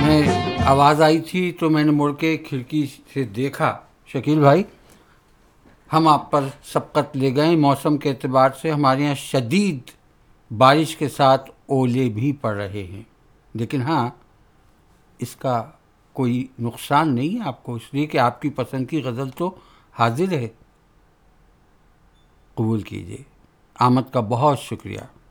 मैं आवाज़ आई थी तो मैंने मुड़ के खिड़की से देखा। शकील भाई, हम आप पर सबकत ले गए। मौसम के एतबार से हमारे यहाँ शदीद बारिश के साथ ओले भी पड़ रहे हैं, लेकिन हाँ, इसका कोई नुकसान नहीं है आपको, इसलिए कि आपकी पसंद की गज़ल तो हाजिर है। कबूल कीजिए। आमद का बहुत शुक्रिया।